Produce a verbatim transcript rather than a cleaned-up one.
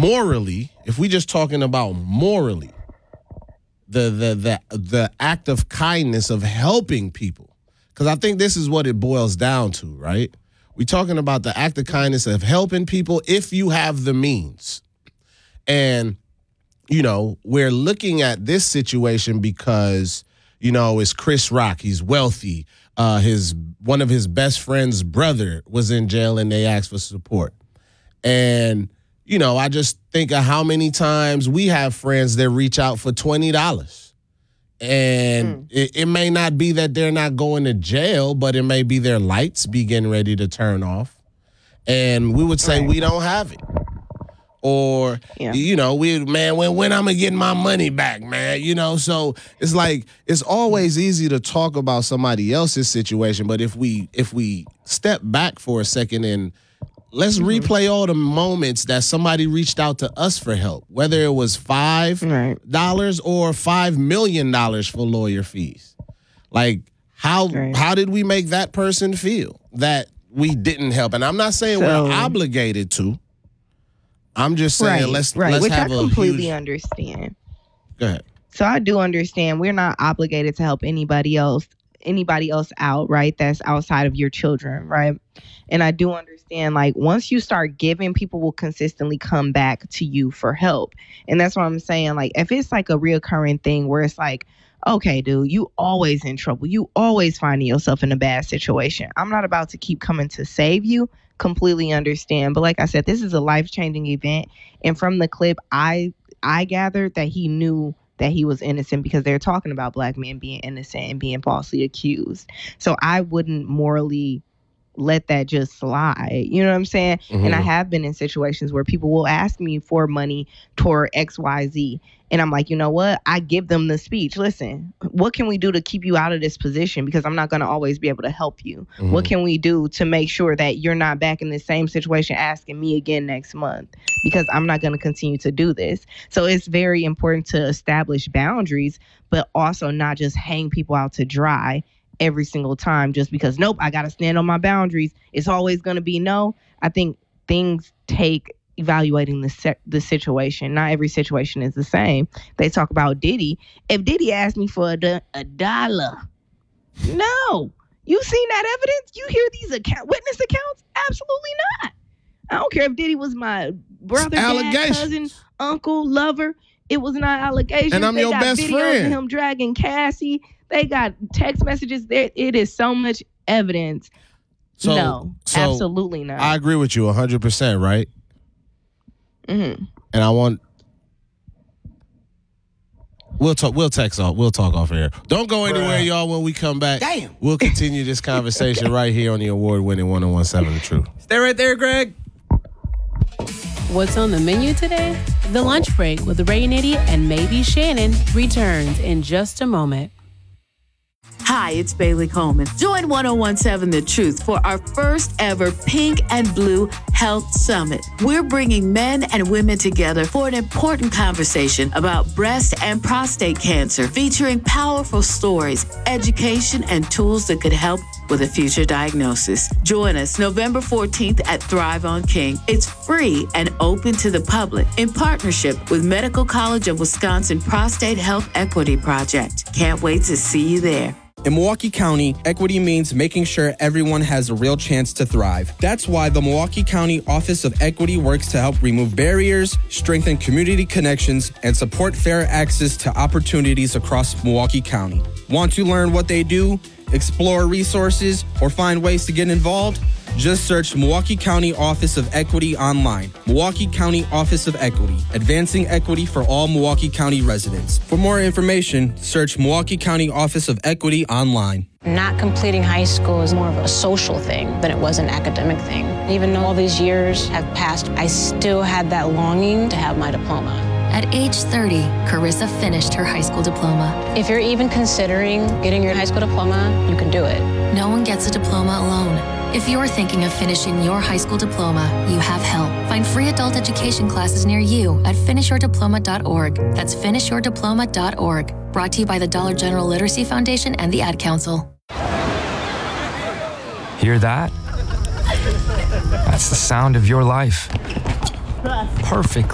morally, if we just talking about morally, the the the the act of kindness of helping people, because I think this is what it boils down to, right? We're talking about the act of kindness of helping people if you have the means. And, you know, we're looking at this situation because, you know, it's Chris Rock. He's wealthy. Uh, his one of his best friend's brother was in jail and they asked for support. And, you know, I just think of how many times we have friends that reach out for twenty dollars. And mm. it, it may not be that they're not going to jail, but it may be their lights be getting ready to turn off. And we would say right. we don't have it. Or, yeah. you know, we man, when, when I'm going to get my money back, man, you know. So it's like it's always easy to talk about somebody else's situation. But if we if we step back for a second and let's mm-hmm. replay all the moments that somebody reached out to us for help, whether it was five dollars right. or five million dollars for lawyer fees. Like, how right. how did we make that person feel that we didn't help? And I'm not saying so, we're obligated to. I'm just saying right, let's right, let's which have I a completely huge... understand. Go ahead. So I do understand we're not obligated to help anybody else, anybody else out, right? That's outside of your children, right? And I do understand, like, once you start giving, people will consistently come back to you for help. And that's what I'm saying. Like, if it's like a reoccurring thing where it's like, okay, dude, you always in trouble. You always finding yourself in a bad situation. I'm not about to keep coming to save you. Completely understand. But like I said, this is a life-changing event. And from the clip, I I gathered that he knew that he was innocent because they're talking about black men being innocent and being falsely accused. So I wouldn't morally let that just slide. You know what I'm saying? Mm-hmm. And I have been in situations where people will ask me for money toward X Y Z. And I'm like, you know what? I give them the speech. Listen, what can we do to keep you out of this position? Because I'm not going to always be able to help you. Mm-hmm. What can we do to make sure that you're not back in the same situation asking me again next month? Because I'm not going to continue to do this. So it's very important to establish boundaries, but also not just hang people out to dry every single time just because, nope, I got to stand on my boundaries. It's always going to be no. I think things take evaluating the se- the situation. Not every situation is the same. They talk about Diddy. If Diddy asked me for a, do- a dollar, no. You seen that evidence? You hear these account- witness accounts? Absolutely not. I don't care if Diddy was my brother, dad, cousin, uncle, lover. It was not allegations. And I'm they your got best videos friend. Of him dragging Cassie. They got text messages. There, it is so much evidence. So, no, so absolutely not. I agree with you one hundred percent, right? Mm-hmm. And I want we'll talk. We'll text off. We'll talk off air. Don't go anywhere, Bruh. y'all. When we come back, Damn. we'll continue this conversation right here on the award-winning one oh one seven The Truth. Stay right there, Greg. What's on the menu today? The Lunch Break with Ray Nitty and maybe Shannon returns in just a moment. Hi, it's Bailey Coleman. Join one oh one seven The Truth for our first ever Pink and Blue Health Summit. We're bringing men and women together for an important conversation about breast and prostate cancer, featuring powerful stories, education, and tools that could help with a future diagnosis. Join us November fourteenth at Thrive on King. It's free and open to the public in partnership with Medical College of Wisconsin Prostate Health Equity Project. Can't wait to see you there. In Milwaukee County, equity means making sure everyone has a real chance to thrive. That's why the Milwaukee County Office of Equity works to help remove barriers, strengthen community connections, and support fair access to opportunities across Milwaukee County. Want to learn what they do, explore resources, or find ways to get involved? Just search Milwaukee County Office of Equity online. Milwaukee County Office of Equity, advancing equity for all Milwaukee County residents. For more information, search Milwaukee County Office of Equity online. Not completing high school is more of a social thing than it was an academic thing. Even though all these years have passed, I still had that longing to have my diploma. At age thirty, Carissa finished her high school diploma. If you're even considering getting your high school diploma, you can do it. No one gets a diploma alone. If you're thinking of finishing your high school diploma, you have help. Find free adult education classes near you at finish your diploma dot org. That's finish your diploma dot org. Brought to you by the Dollar General Literacy Foundation and the Ad Council. Hear that? That's the sound of your life. Perfectly